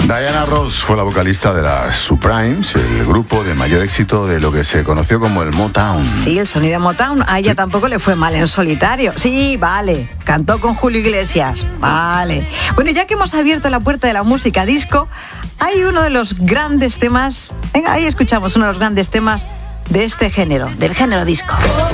Diana Ross fue la vocalista de las Supremes, el grupo de mayor éxito de lo que se conoció como el Motown. Sí, el sonido Motown. A ella tampoco le fue mal en solitario. Sí, vale. Cantó con Julio Iglesias. Vale. Bueno, ya que hemos abierto la puerta de la música disco, hay uno de los grandes temas. Venga, ahí escuchamos uno de los grandes temas de este género, del género disco.